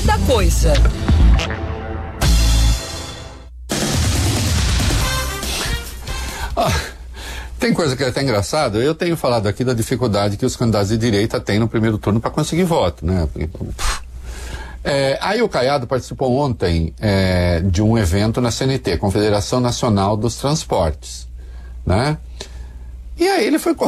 da coisa. Tem coisa que é até engraçada. Eu tenho falado aqui da dificuldade que os candidatos de direita têm no primeiro turno para conseguir voto, né? Aí o Caiado participou ontem de um evento na CNT, Confederação Nacional dos Transportes, né? E aí ele foi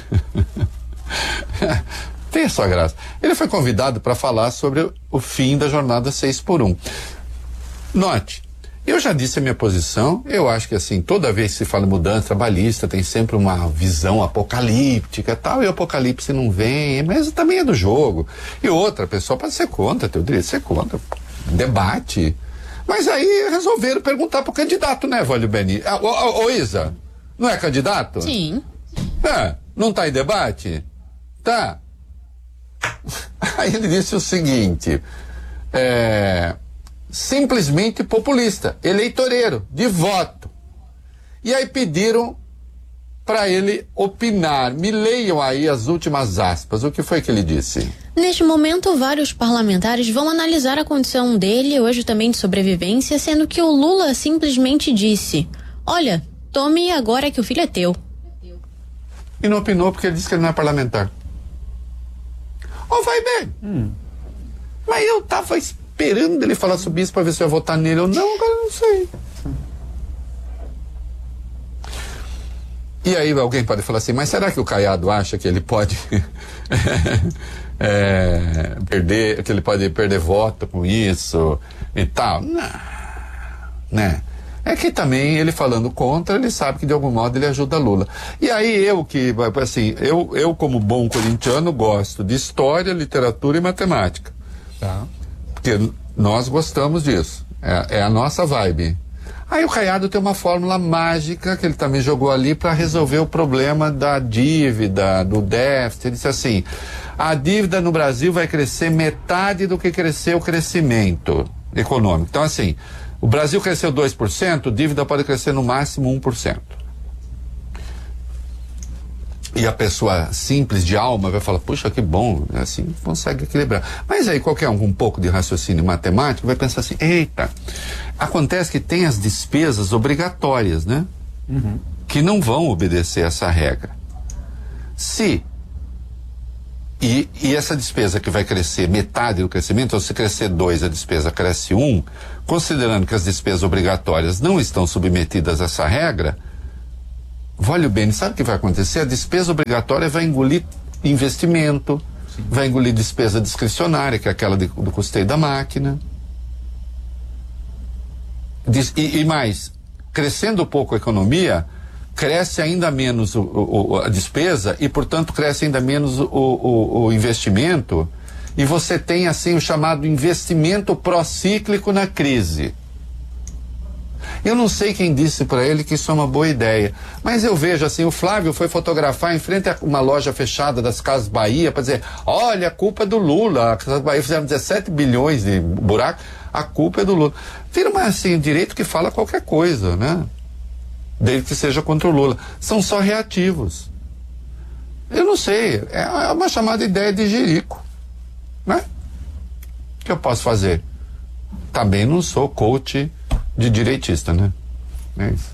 tem a sua graça. Ele foi convidado para falar sobre o fim da jornada 6x1. Note, eu já disse a minha posição. Eu acho que assim, toda vez que se fala em mudança trabalhista, tem sempre uma visão apocalíptica e tal, e o apocalipse não vem, mas também é do jogo. E outra, a pessoa pode ser contra, tem o direito de ser contra, debate. Mas aí resolveram perguntar pro candidato, né, Vólio Beni? Ô Isa, não é candidato? Sim. Não tá em debate? Tá. Aí ele disse o seguinte, simplesmente populista, eleitoreiro, de voto. E aí pediram para ele opinar. Me leiam aí as últimas aspas. O que foi que ele disse? Neste momento, vários parlamentares vão analisar a condição dele, hoje também de sobrevivência, sendo que o Lula simplesmente disse: olha, tome agora que o filho é teu. E não opinou porque ele disse que ele não é parlamentar. Vai bem. Mas eu tava esperando ele falar sobre isso para ver se eu ia votar nele ou não, agora não sei. E aí alguém pode falar assim, mas será que o Caiado acha que ele pode que ele pode perder voto com isso e tal? Não, né? É que também ele falando contra, ele sabe que de algum modo ele ajuda Lula. E aí eu como bom corintiano gosto de história, literatura e matemática. Tá. Porque nós gostamos disso. É a nossa vibe. Aí o Caiado tem uma fórmula mágica que ele também jogou ali para resolver o problema da dívida, do déficit. Ele disse assim: a dívida no Brasil vai crescer metade do que cresceu o crescimento econômico. Então assim, o Brasil cresceu 2%, dívida pode crescer no máximo 1%. E a pessoa simples de alma vai falar, puxa, que bom, assim consegue equilibrar. Mas aí qualquer um com um pouco de raciocínio matemático vai pensar assim, eita, acontece que tem as despesas obrigatórias, né? Que não vão obedecer essa regra. E essa despesa que vai crescer metade do crescimento, ou se crescer 2, a despesa cresce 1, considerando que as despesas obrigatórias não estão submetidas a essa regra, Vólio Beni, sabe o que vai acontecer? A despesa obrigatória vai engolir investimento, vai engolir despesa discricionária, que é aquela do custeio da máquina. E mais, crescendo pouco a economia, cresce ainda menos a despesa e, portanto, cresce ainda menos o investimento, e você tem, assim, o chamado investimento procíclico na crise. Eu não sei quem disse para ele que isso é uma boa ideia, mas eu vejo assim, o Flávio foi fotografar em frente a uma loja fechada das Casas Bahia para dizer, olha, a culpa é do Lula, as Casas Bahia fizeram 17 bilhões de buraco, a culpa é do Lula. Vira mais assim, direito que fala qualquer coisa, né? Desde que seja contra o Lula. São só reativos. Eu não sei, é uma chamada ideia de jirico, né? O que eu posso fazer? Também não sou coach de direitista, né? É isso.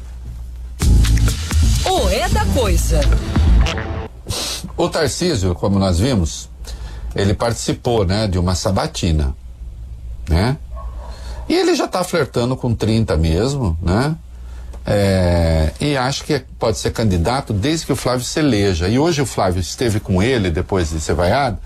É da coisa. O Tarcísio, como nós vimos, ele participou, né, de uma sabatina, né? E ele já tá flertando com 30 mesmo, né? E acho que pode ser candidato desde que o Flávio se eleja. E hoje o Flávio esteve com ele depois de ser vaiado.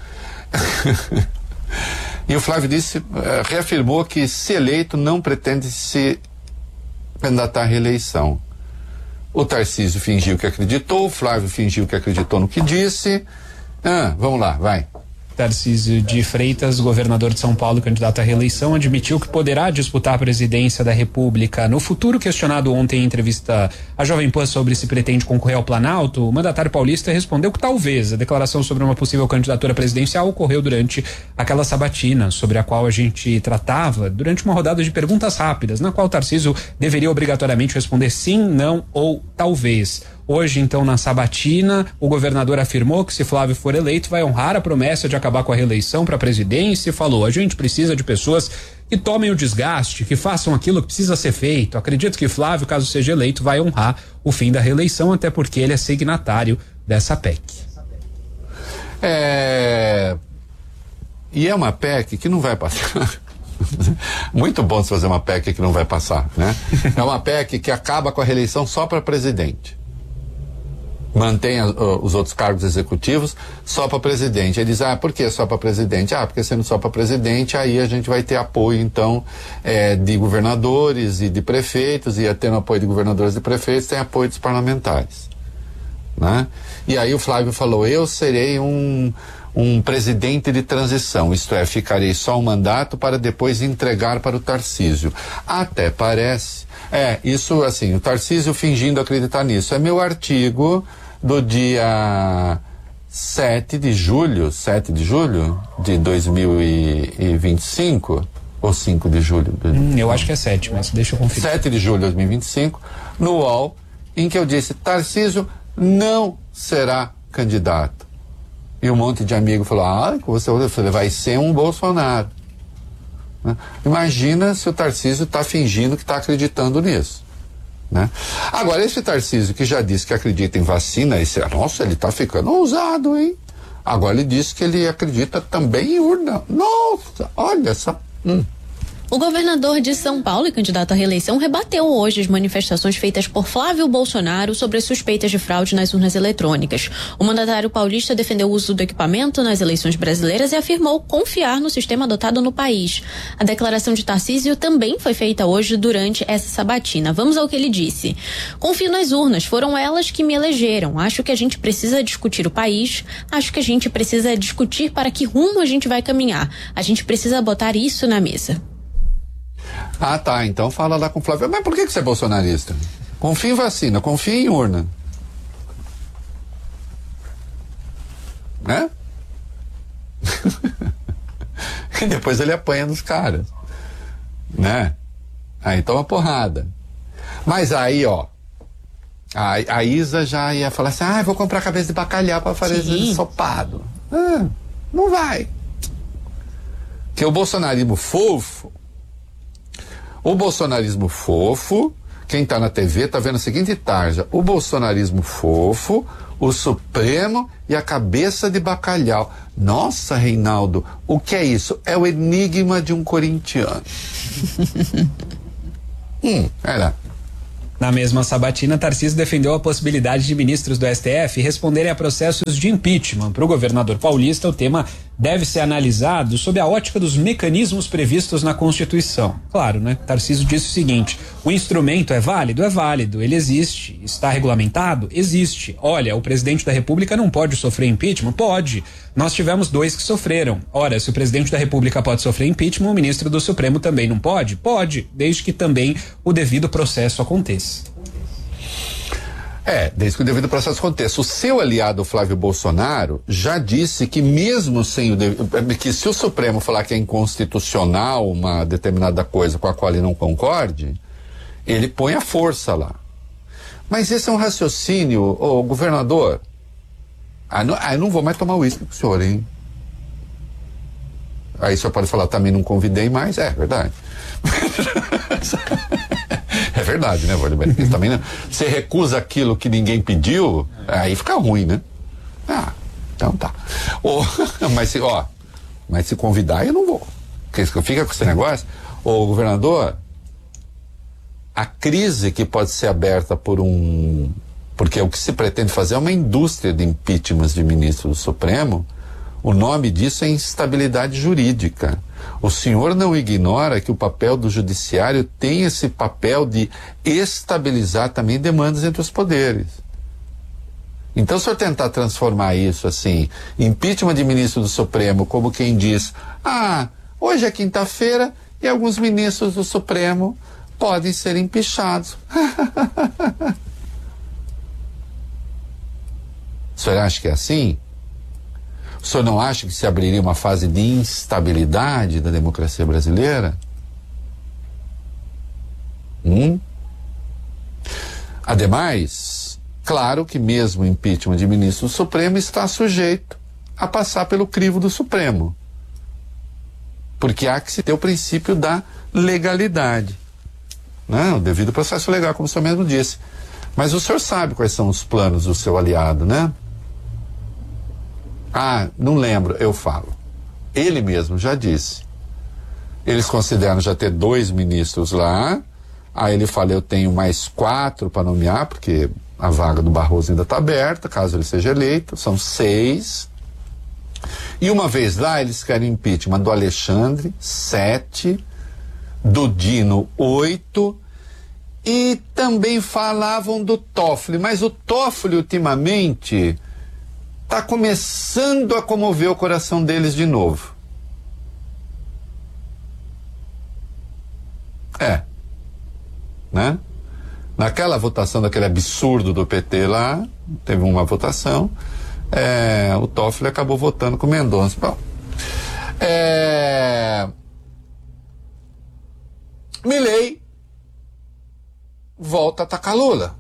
E o Flávio reafirmou que, se eleito, não pretende se candidatar à reeleição. O Tarcísio fingiu que acreditou, o Flávio fingiu que acreditou no que disse. Vamos lá, vai. Tarcísio de Freitas, governador de São Paulo, candidato à reeleição, admitiu que poderá disputar a presidência da República no futuro. Questionado ontem em entrevista à Jovem Pan sobre se pretende concorrer ao Planalto, o mandatário paulista respondeu que talvez. A declaração sobre uma possível candidatura presidencial ocorreu durante aquela sabatina, sobre a qual a gente tratava durante uma rodada de perguntas rápidas, na qual Tarcísio deveria obrigatoriamente responder sim, não ou talvez. Hoje, então, na sabatina, o governador afirmou que se Flávio for eleito, vai honrar a promessa de acabar com a reeleição para a presidência e falou: a gente precisa de pessoas que tomem o desgaste, que façam aquilo que precisa ser feito. Acredito que Flávio, caso seja eleito, vai honrar o fim da reeleição, até porque ele é signatário dessa PEC. E é uma PEC que não vai passar. Muito bom se fazer uma PEC que não vai passar, né? É uma PEC que acaba com a reeleição só para presidente. Mantém os outros cargos executivos só para presidente. Ele diz: por que só para presidente? Porque sendo só para presidente, aí a gente vai ter apoio, então, de governadores e de prefeitos, e tendo apoio de governadores e prefeitos, tem apoio dos parlamentares, né? E aí o Flávio falou: eu serei um presidente de transição, isto é, ficarei só um mandato para depois entregar para o Tarcísio. Até parece. Isso assim, o Tarcísio fingindo acreditar nisso. É meu artigo do dia 7 de julho de 2025, ou 5 de julho? Eu acho que é 7, mas deixa eu conferir. 7 de julho de 2025, no UOL, em que eu disse: Tarcísio não será candidato. E um monte de amigo falou: você vai ser um Bolsonaro. Né? Imagina se o Tarcísio está fingindo que está acreditando nisso, né? Agora, esse Tarcísio que já disse que acredita em vacina, ele está ficando ousado, hein? Agora ele disse que ele acredita também em urna. Nossa, olha essa... O governador de São Paulo e candidato à reeleição rebateu hoje as manifestações feitas por Flávio Bolsonaro sobre as suspeitas de fraude nas urnas eletrônicas. O mandatário paulista defendeu o uso do equipamento nas eleições brasileiras e afirmou confiar no sistema adotado no país. A declaração de Tarcísio também foi feita hoje durante essa sabatina. Vamos ao que ele disse. Confio nas urnas, foram elas que me elegeram. Acho que a gente precisa discutir o país, acho que a gente precisa discutir para que rumo a gente vai caminhar. A gente precisa botar isso na mesa. Então fala lá com o Flávio. Mas por que você é bolsonarista? Confia em vacina, confia em urna. Né? E depois ele apanha nos caras, né? Aí toma porrada. Mas aí, a Isa já ia falar assim: vou comprar cabeça de bacalhau para fazer ensopado. Não vai. Que o bolsonarismo fofo, quem tá na TV tá vendo a seguinte tarja: o bolsonarismo fofo, o Supremo e a cabeça de bacalhau. Nossa, Reinaldo, o que é isso? É o enigma de um corintiano. Era. Na mesma sabatina, Tarcísio defendeu a possibilidade de ministros do STF responderem a processos de impeachment. Para o governador paulista, o tema deve ser analisado sob a ótica dos mecanismos previstos na Constituição. Claro, né? Tarcísio disse o seguinte: o instrumento é válido? É válido. Ele existe. Está regulamentado? Existe. Olha, o presidente da República não pode sofrer impeachment? Pode. Nós tivemos 2 que sofreram. Ora, se o presidente da República pode sofrer impeachment, o ministro do Supremo também não pode? Pode, desde que também o devido processo aconteça. Desde que o devido processo aconteça. O seu aliado Flávio Bolsonaro já disse que mesmo sem que se o Supremo falar que é inconstitucional uma determinada coisa com a qual ele não concorde, ele põe a força lá. Mas esse é um raciocínio, governador. Eu não vou mais tomar uísque com o senhor, hein? Aí o senhor pode falar: também não convidei mais. É verdade. É verdade, né, Valdemar? Também não. Você recusa aquilo que ninguém pediu, aí fica ruim, né? Então tá. Mas se convidar, eu não vou. Fica com esse negócio. Governador, a crise que pode ser aberta porque o que se pretende fazer é uma indústria de impeachments de ministros do Supremo. O nome disso é instabilidade jurídica. O senhor não ignora que o papel do judiciário tem esse papel de estabilizar também demandas entre os poderes. Então, se eu tentar transformar isso assim, impeachment de ministro do Supremo, como quem diz: hoje é quinta-feira e alguns ministros do Supremo podem ser empichados. O senhor acha que é assim? O senhor não acha que se abriria uma fase de instabilidade da democracia brasileira? Ademais, Claro que mesmo o impeachment de ministro do Supremo está sujeito a passar pelo crivo do Supremo. Porque há que se ter o princípio da legalidade, né? O devido processo legal, como o senhor mesmo disse. Mas o senhor sabe quais são os planos do seu aliado, né? Ah, não lembro, eu falo. Ele mesmo já disse. Eles consideram já ter 2 ministros lá. Aí ele fala, eu tenho mais 4 para nomear, porque a vaga do Barroso ainda está aberta, caso ele seja eleito. São 6. E uma vez lá, eles querem impeachment do Alexandre, 7, do Dino, 8, e também falavam do Toffoli, mas o Toffoli ultimamente está começando a comover o coração deles de novo. Né? Naquela votação daquele absurdo do PT lá, teve uma votação, o Toffoli acabou votando com o Mendonça. Bom, Milei volta a atacar Lula.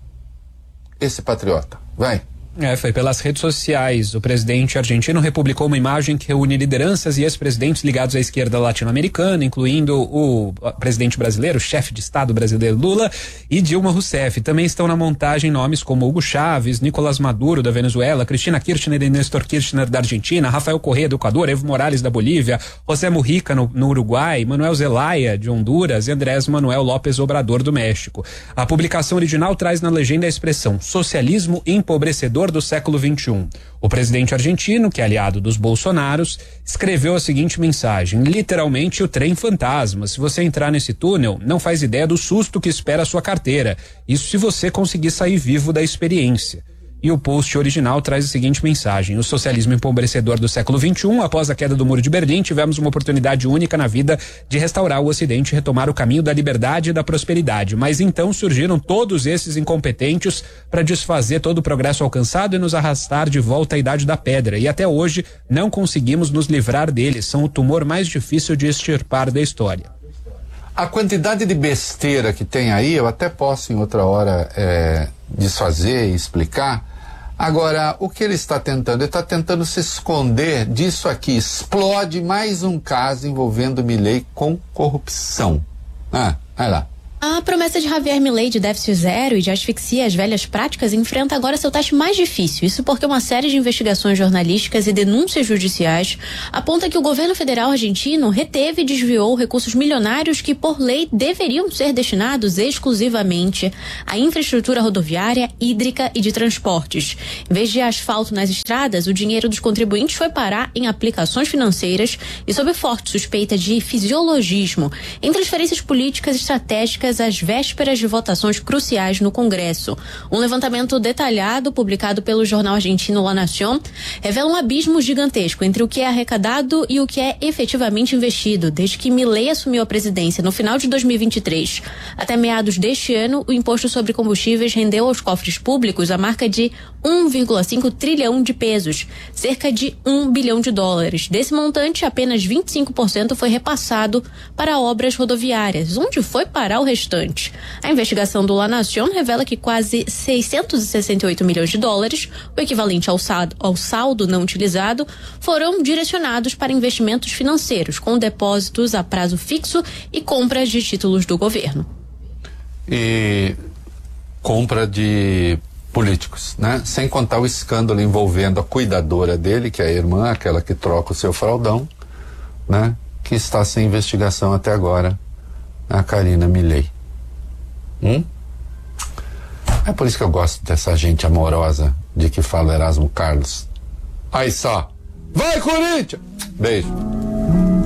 Esse patriota. Vai. Foi pelas redes sociais. O presidente argentino republicou uma imagem que reúne lideranças e ex-presidentes ligados à esquerda latino-americana, incluindo o presidente brasileiro, o chefe de Estado brasileiro Lula, e Dilma Rousseff. Também estão na montagem nomes como Hugo Chávez, Nicolás Maduro da Venezuela, Cristina Kirchner e Néstor Kirchner da Argentina, Rafael Correa do Equador, Evo Morales da Bolívia, José Mujica no Uruguai, Manuel Zelaya de Honduras e Andrés Manuel López Obrador do México. A publicação original traz na legenda a expressão socialismo empobrecedor do século XXI. O presidente argentino, que é aliado dos Bolsonaros, escreveu a seguinte mensagem: literalmente o trem fantasma. Se você entrar nesse túnel, não faz ideia do susto que espera a sua carteira. Isso se você conseguir sair vivo da experiência. E o post original traz a seguinte mensagem: o socialismo empobrecedor do século XXI, após a queda do Muro de Berlim, tivemos uma oportunidade única na vida de restaurar o Ocidente e retomar o caminho da liberdade e da prosperidade. Mas então surgiram todos esses incompetentes para desfazer todo o progresso alcançado e nos arrastar de volta à Idade da Pedra. E até hoje não conseguimos nos livrar deles. São o tumor mais difícil de extirpar da história. A quantidade de besteira que tem aí, eu até posso em outra hora desfazer e explicar. Agora, o que ele está tentando? Ele está tentando se esconder disso aqui. Explode mais um caso envolvendo Milei com corrupção. Vai lá. A promessa de Javier Milei de déficit zero e de asfixia às velhas práticas enfrenta agora seu teste mais difícil. Isso porque uma série de investigações jornalísticas e denúncias judiciais aponta que o governo federal argentino reteve e desviou recursos milionários que, por lei, deveriam ser destinados exclusivamente à infraestrutura rodoviária, hídrica e de transportes. Em vez de asfalto nas estradas, o dinheiro dos contribuintes foi parar em aplicações financeiras e sob forte suspeita de fisiologismo em transferências políticas estratégicas às vésperas de votações cruciais no Congresso. Um levantamento detalhado, publicado pelo jornal argentino La Nación, revela um abismo gigantesco entre o que é arrecadado e o que é efetivamente investido. Desde que Milei assumiu a presidência no final de 2023 até meados deste ano, o imposto sobre combustíveis rendeu aos cofres públicos a marca de 1,5 trilhão de pesos, cerca de $1 bilhão. Desse montante, apenas 25% foi repassado para obras rodoviárias. Onde foi parar o restante? A investigação do La Nación revela que quase $668 milhões, o equivalente ao saldo não utilizado, foram direcionados para investimentos financeiros, com depósitos a prazo fixo e compras de títulos do governo. E compra de políticos, né? Sem contar o escândalo envolvendo a cuidadora dele, que é a irmã, aquela que troca o seu fraldão, né? Que está sem investigação até agora, a Karina Milei. É por isso que eu gosto dessa gente amorosa de que fala Erasmo Carlos. Aí só. Vai, Corinthians! Beijo.